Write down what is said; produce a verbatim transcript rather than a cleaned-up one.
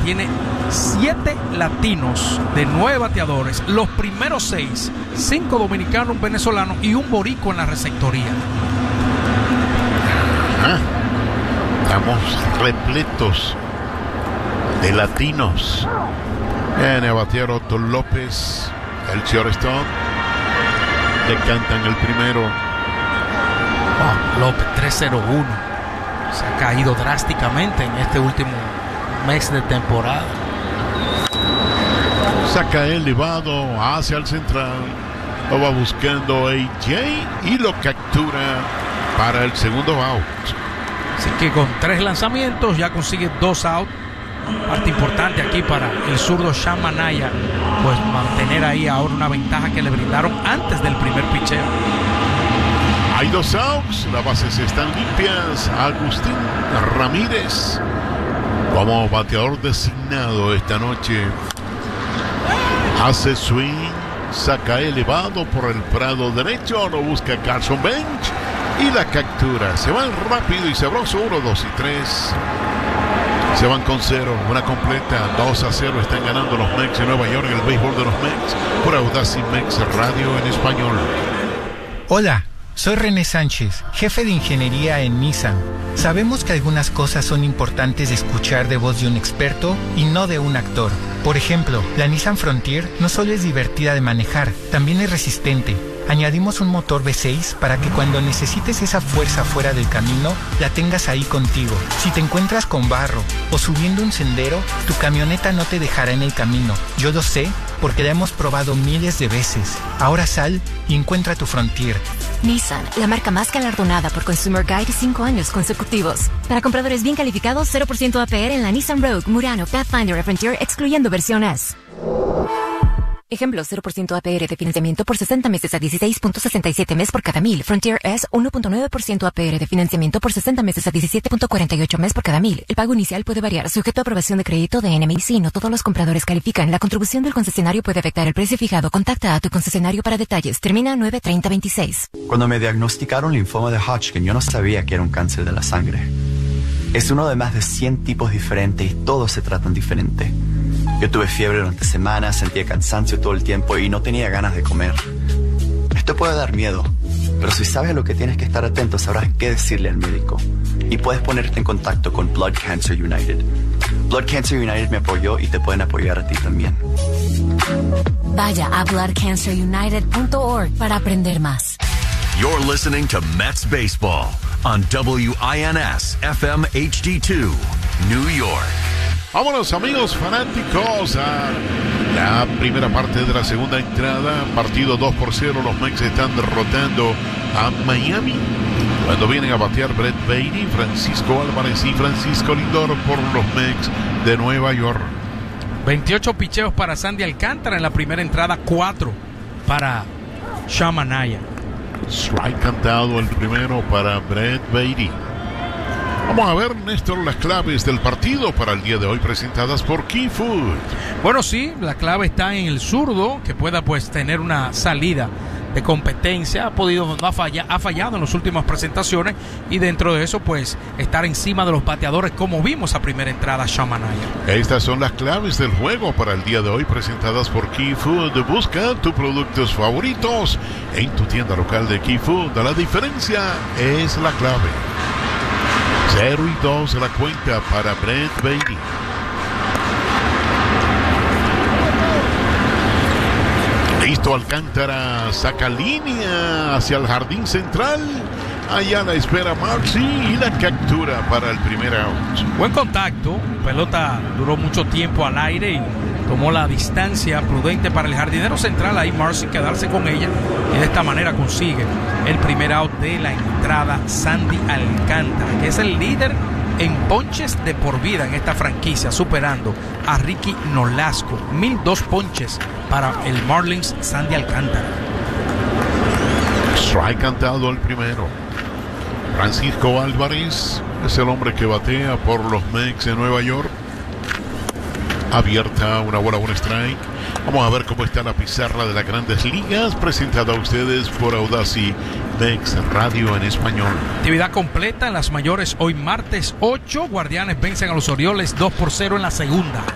tiene siete latinos de nueve bateadores. Los primeros seis, cinco dominicanos, un venezolano y un boricua en la receptoría. Ah, estamos repletos de latinos. En el bateador Otto López, el shortstop. Le cantan el primero. Oh, López tres cero uno. Se ha caído drásticamente en este último mes de temporada. Saca elevado hacia el central. Lo va buscando A J y lo captura para el segundo out. Así que con tres lanzamientos ya consigue dos outs. Parte importante aquí para el zurdo Sean Manaea, pues mantener ahí ahora una ventaja que le brindaron antes del primer picheo. Hay dos outs, las bases están limpias. Agustín Ramírez como bateador designado esta noche. Hace swing, saca elevado por el prado derecho, lo busca Carson Bench y la captura. Se van rápido y sabroso, uno, dos y tres. Se van con cero, una completa, dos a cero. Están ganando los Mets de Nueva York en el béisbol de los Mets por Audacy Mex Radio en español. Hola, soy René Sánchez, jefe de ingeniería en Nissan. Sabemos que algunas cosas son importantes de escuchar de voz de un experto y no de un actor. Por ejemplo, la Nissan Frontier no solo es divertida de manejar, también es resistente. Añadimos un motor V seis para que cuando necesites esa fuerza fuera del camino, la tengas ahí contigo. Si te encuentras con barro o subiendo un sendero, tu camioneta no te dejará en el camino. Yo lo sé porque la hemos probado miles de veces. Ahora sal y encuentra tu Frontier. Nissan, la marca más galardonada por Consumer Guide cinco años consecutivos. Para compradores bien calificados, cero por ciento A P R en la Nissan Rogue, Murano, Pathfinder y Frontier, excluyendo versión S. Ejemplo, cero por ciento A P R de financiamiento por sesenta meses a dieciséis punto sesenta y siete mes por cada mil. Frontier S, uno punto nueve por ciento A P R de financiamiento por sesenta meses a diecisiete punto cuarenta y ocho mes por cada mil. El pago inicial puede variar, sujeto a aprobación de crédito de N M I C. No todos los compradores califican. La contribución del concesionario puede afectar el precio fijado. Contacta a tu concesionario para detalles. Termina nueve treinta veintiséis. Cuando me diagnosticaron linfoma de Hodgkin, yo no sabía que era un cáncer de la sangre. Es uno de más de cien tipos diferentes y todos se tratan diferente. Yo tuve fiebre durante semanas, sentía cansancio todo el tiempo y no tenía ganas de comer. Esto puede dar miedo, pero si sabes a lo que tienes que estar atento, sabrás qué decirle al médico. Y puedes ponerte en contacto con Blood Cancer United. Blood Cancer United me apoyó y te pueden apoyar a ti también. Vaya a blood cancer united punto org para aprender más. You're listening to Mets Baseball on W I N S F M H D two, New York. Vámonos, amigos fanáticos, a la primera parte de la segunda entrada. Partido dos por cero. Los Mets están derrotando a Miami. Cuando vienen a batear Brett Baty, Francisco Álvarez y Francisco Lindor por los Mets de Nueva York. veintiocho picheos para Sandy Alcántara en la primera entrada, cuatro para Sean Manaea. Strike cantado el primero para Brett Baty. Vamos a ver, Néstor, las claves del partido para el día de hoy presentadas por Key Food. Bueno, sí, la clave está en el zurdo, que pueda pues tener una salida de competencia. Ha podido, no ha, falla, ha fallado en las últimas presentaciones y dentro de eso pues estar encima de los bateadores como vimos a primera entrada Sean Manaea. Estas son las claves del juego para el día de hoy presentadas por Key Food. Busca tus productos favoritos en tu tienda local de Key Food. La diferencia es la clave. cero y dos la cuenta para Brett Baty. Listo, Alcántara saca línea hacia el jardín central. Allá la espera Maxi y la captura para el primer out. Buen contacto. Pelota duró mucho tiempo al aire y tomó la distancia prudente para el jardinero central. Ahí Marcy quedarse con ella y de esta manera consigue el primer out de la entrada Sandy Alcántara, que es el líder en ponches de por vida en esta franquicia, superando a Ricky Nolasco. Mil dos ponches para el Marlins Sandy Alcántara. Strike cantado el primero. Francisco Álvarez es el hombre que batea por los Mets de Nueva York. Abierta una bola, un strike. Vamos a ver cómo está la pizarra de las Grandes Ligas, presentada a ustedes por Audacy Mex Radio en español. Actividad completa en las mayores hoy martes ocho. Guardianes vencen a los Orioles dos por cero en la segunda.